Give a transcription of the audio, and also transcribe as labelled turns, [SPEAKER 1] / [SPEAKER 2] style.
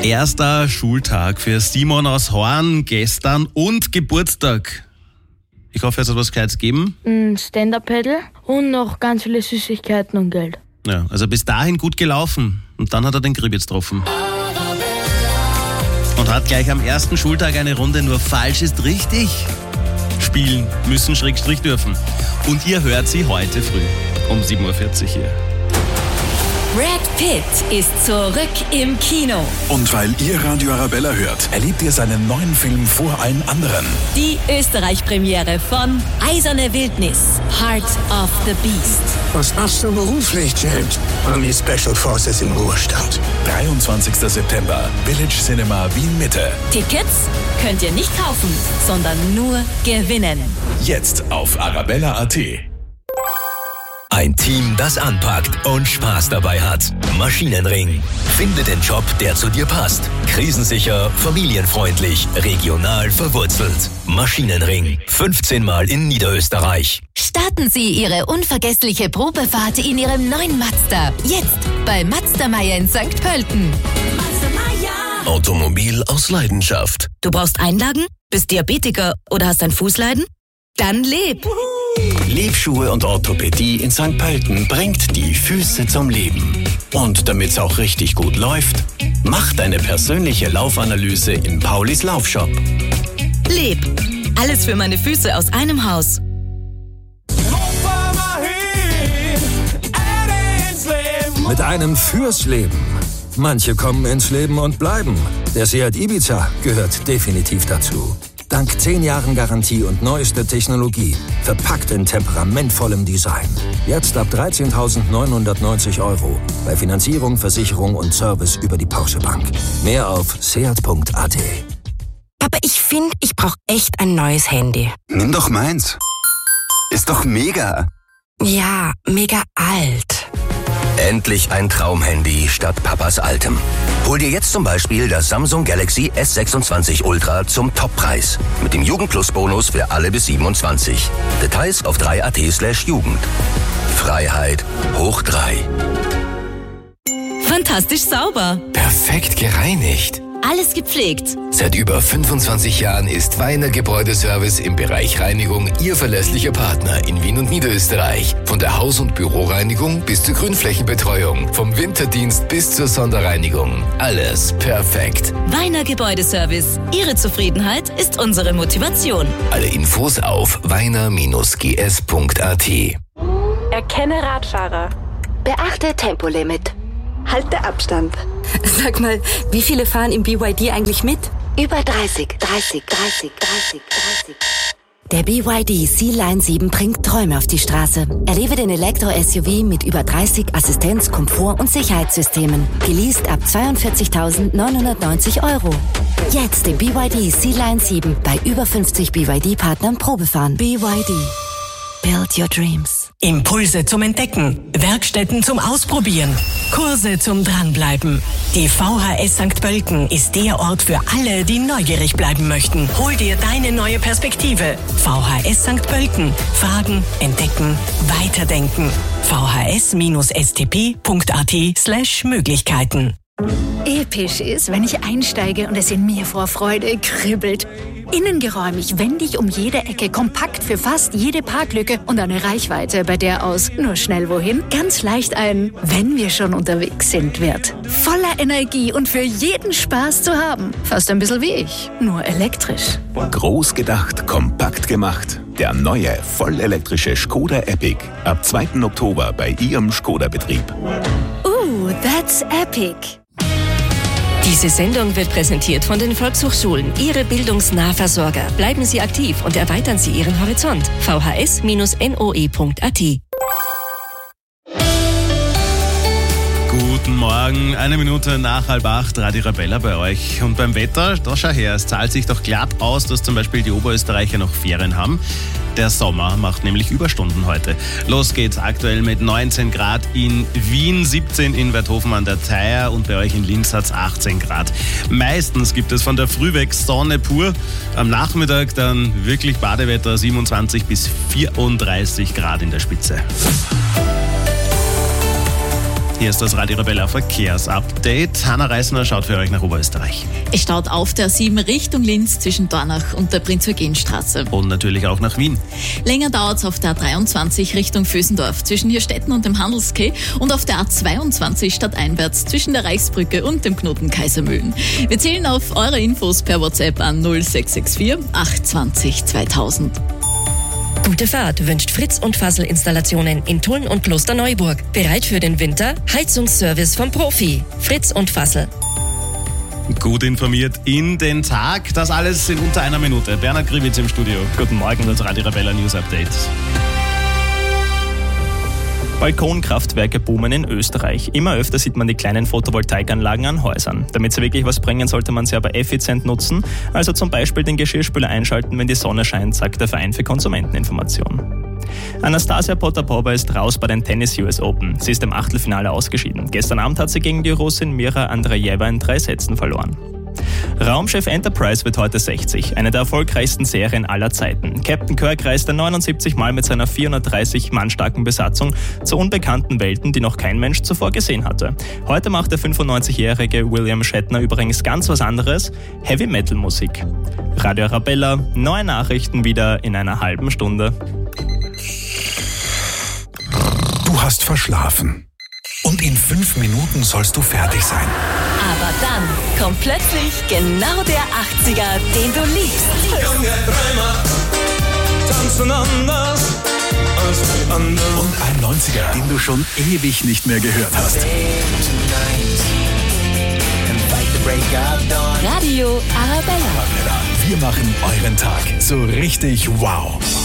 [SPEAKER 1] Erster Schultag für Simon aus Horn gestern und Geburtstag. Ich hoffe, es hat was Gescheites gegeben.
[SPEAKER 2] Ein Stand-Up-Paddle und noch ganz viele Süßigkeiten und Geld.
[SPEAKER 1] Ja, also bis dahin gut gelaufen. Und dann hat er den Gribitz getroffen. Und hat gleich am ersten Schultag eine Runde nur falsch ist richtig spielen müssen, / dürfen. Und ihr hört sie heute früh um 7.40 Uhr hier.
[SPEAKER 3] Brad Pitt ist zurück im Kino.
[SPEAKER 4] Und weil ihr Radio Arabella hört, erlebt ihr seinen neuen Film vor allen anderen.
[SPEAKER 3] Die Österreich-Premiere von Eiserne Wildnis, Heart of the Beast.
[SPEAKER 5] Was machst du beruflich, James? Army Special Forces im Ruhestand.
[SPEAKER 4] 23. September, Village Cinema Wien Mitte.
[SPEAKER 3] Tickets könnt ihr nicht kaufen, sondern nur gewinnen.
[SPEAKER 4] Jetzt auf arabella.at.
[SPEAKER 6] Ein Team, das anpackt und Spaß dabei hat. Maschinenring. Finde den Job, der zu dir passt. Krisensicher, familienfreundlich, regional verwurzelt. Maschinenring. 15 Mal in Niederösterreich.
[SPEAKER 3] Starten Sie Ihre unvergessliche Probefahrt in Ihrem neuen Mazda. Jetzt bei Mazda Meier in St. Pölten.
[SPEAKER 6] Automobil aus Leidenschaft.
[SPEAKER 3] Du brauchst Einlagen? Bist Diabetiker oder hast ein Fußleiden? Dann leb!
[SPEAKER 5] Lebschuhe und Orthopädie in St. Pölten bringt die Füße zum Leben. Und damit es auch richtig gut läuft, mach deine persönliche Laufanalyse im Paulis Laufshop.
[SPEAKER 3] Leb! Alles für meine Füße aus einem Haus.
[SPEAKER 7] Mit einem fürs Leben. Manche kommen ins Leben und bleiben. Der Seat Ibiza gehört definitiv dazu. Dank 10 Jahren Garantie und neuester Technologie. Verpackt in temperamentvollem Design. Jetzt ab 13.990 €. Bei Finanzierung, Versicherung und Service über die Porsche Bank. Mehr auf seat.at.
[SPEAKER 8] Aber ich finde, ich brauche echt ein neues Handy.
[SPEAKER 9] Nimm doch meins. Ist doch mega.
[SPEAKER 8] Ja, mega alt.
[SPEAKER 6] Endlich ein Traumhandy statt Papas altem. Hol dir jetzt zum Beispiel das Samsung Galaxy S26 Ultra zum Toppreis. Mit dem Jugend-Plus-Bonus für alle bis 27. Details auf 3at/Jugend. Freiheit hoch 3.
[SPEAKER 3] Fantastisch sauber.
[SPEAKER 6] Perfekt gereinigt.
[SPEAKER 3] Alles gepflegt.
[SPEAKER 6] Seit über 25 Jahren ist Weiner Gebäudeservice im Bereich Reinigung Ihr verlässlicher Partner in Wien und Niederösterreich. Von der Haus- und Büroreinigung bis zur Grünflächenbetreuung, vom Winterdienst bis zur Sonderreinigung. Alles perfekt.
[SPEAKER 3] Weiner Gebäudeservice. Ihre Zufriedenheit ist unsere Motivation.
[SPEAKER 6] Alle Infos auf weiner-gs.at.
[SPEAKER 10] Erkenne Radfahrer.
[SPEAKER 8] Beachte Tempolimit.
[SPEAKER 10] Halte Abstand.
[SPEAKER 8] Sag mal, wie viele fahren im BYD eigentlich mit?
[SPEAKER 11] Über 30.
[SPEAKER 8] Der BYD Sea-Line 7 bringt Träume auf die Straße. Erlebe den Elektro-SUV mit über 30 Assistenz-, Komfort- und Sicherheitssystemen. Geleast ab 42.990 €. Jetzt den BYD Sea-Line 7 bei über 50 BYD-Partnern Probefahren. BYD. Build your dreams.
[SPEAKER 12] Impulse zum Entdecken, Werkstätten zum Ausprobieren, Kurse zum Dranbleiben. Die VHS St. Pölten ist der Ort für alle, die neugierig bleiben möchten. Hol dir deine neue Perspektive. VHS St. Pölten. Fragen, entdecken, weiterdenken. vhs-stp.at/Möglichkeiten.
[SPEAKER 13] Episch ist, wenn ich einsteige und es in mir vor Freude kribbelt. Innengeräumig, wendig um jede Ecke, kompakt für fast jede Parklücke und eine Reichweite, bei der aus nur schnell wohin ganz leicht ein "Wenn wir schon unterwegs sind" wird. Voller Energie und für jeden Spaß zu haben. Fast ein bisschen wie ich, nur elektrisch.
[SPEAKER 4] Groß gedacht, kompakt gemacht. Der neue, vollelektrische Skoda Epic. Ab 2. Oktober bei Ihrem Skoda-Betrieb.
[SPEAKER 13] That's epic.
[SPEAKER 3] Diese Sendung wird präsentiert von den Volkshochschulen, Ihre Bildungsnahversorger. Bleiben Sie aktiv und erweitern Sie Ihren Horizont. vhs-noe.at.
[SPEAKER 1] Guten Morgen, 1 Minute nach 7:30, Radio Arabella bei euch. Und beim Wetter, da schau her, es zahlt sich doch glatt aus, dass zum Beispiel die Oberösterreicher noch Ferien haben. Der Sommer macht nämlich Überstunden heute. Los geht's aktuell mit 19 Grad in Wien, 17 in Werthofen an der Theier und bei euch in Linz hat's 18 Grad. Meistens gibt es von der Früh weg Sonne pur. Am Nachmittag dann wirklich Badewetter, 27 bis 34 Grad in der Spitze. Hier ist das Radio Arabella Verkehrsupdate. Hanna Reisner schaut für euch nach Oberösterreich.
[SPEAKER 11] Es staut auf der A7 Richtung Linz zwischen Dornach und der Prinz-Eugen-Straße.
[SPEAKER 1] Und natürlich auch nach Wien.
[SPEAKER 11] Länger dauert es auf der A23 Richtung Vösendorf zwischen Hirstetten und dem Handelskeh und auf der A22 stadteinwärts zwischen der Reichsbrücke und dem Knoten Kaisermühlen. Wir zählen auf eure Infos per WhatsApp an 0664 820 2000.
[SPEAKER 3] Gute Fahrt wünscht Fritz und Fassel Installationen in Tulln und Klosterneuburg. Bereit für den Winter? Heizungsservice vom Profi. Fritz und Fassel.
[SPEAKER 1] Gut informiert in den Tag. Das alles in unter einer Minute. Bernhard Grivitz im Studio. Guten Morgen, das Radio Arabella News Update.
[SPEAKER 14] Balkonkraftwerke boomen in Österreich. Immer öfter sieht man die kleinen Photovoltaikanlagen an Häusern. Damit sie wirklich was bringen, sollte man sie aber effizient nutzen. Also zum Beispiel den Geschirrspüler einschalten, wenn die Sonne scheint, sagt der Verein für Konsumenteninformation. Anastasia Potapova ist raus bei den Tennis US Open. Sie ist im Achtelfinale ausgeschieden. Gestern Abend hat sie gegen die Russin Mira Andreeva in 3 Sätzen verloren. Raumschiff Enterprise wird heute 60, eine der erfolgreichsten Serien aller Zeiten. Captain Kirk reiste 79 Mal mit seiner 430 Mann starken Besatzung zu unbekannten Welten, die noch kein Mensch zuvor gesehen hatte. Heute macht der 95-jährige William Shatner übrigens ganz was anderes, Heavy-Metal-Musik. Radio Arabella, neue Nachrichten wieder in einer halben Stunde.
[SPEAKER 15] Du hast verschlafen. Und in 5 Minuten sollst du fertig sein.
[SPEAKER 3] Aber dann kommt plötzlich genau der 80er, den du liebst.
[SPEAKER 16] Junge Träumer tanzen anders als die anderen.
[SPEAKER 15] Und ein 90er, den du schon ewig nicht mehr gehört hast.
[SPEAKER 3] Radio Arabella.
[SPEAKER 15] Wir machen euren Tag so richtig wow.